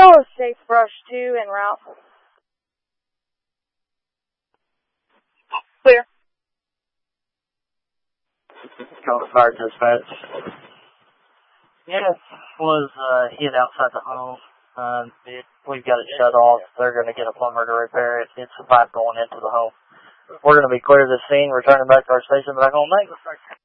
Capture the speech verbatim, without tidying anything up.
Zero, safe brush two en route. Clear. Call the fire dispatch. Yes, was uh, hit outside the home. Um, it, we've got it shut off. They're going to get a plumber to repair it. It's a pipe going into the home. We're going to be clear of the scene, returning back to our station back on night.